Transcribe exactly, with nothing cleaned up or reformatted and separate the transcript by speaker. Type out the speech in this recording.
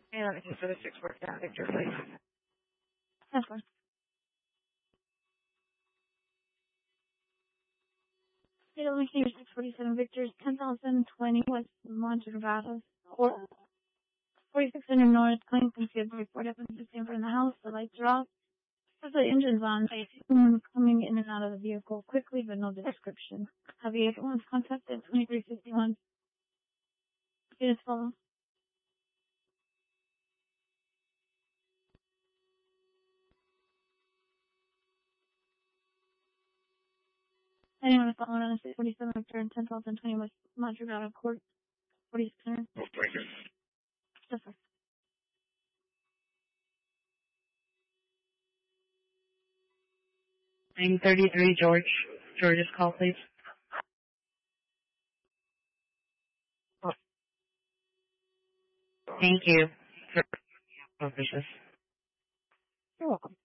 Speaker 1: And let me just for the six work down, Victor, please.
Speaker 2: That's fine. Fatal Machine six forty-seven Victor's ten thousand twenty West Monte Grotto. forty-six hundred North, claim confused report happens to stand in the house, the lights are off. There's the engine's on. I see someone coming in and out of the vehicle quickly, but no description. Have you everyone's contacted twenty-three fifty-one? Please follow. Anyone following on the forty-seven Victor and ten thousand twenty West Monte Grotto Court, forty-six hundred?
Speaker 3: Oh, thank you.
Speaker 2: Yes, sir.
Speaker 1: nine thirty-three, George. George's call, please. Oh. Thank you for officials.
Speaker 2: You're welcome.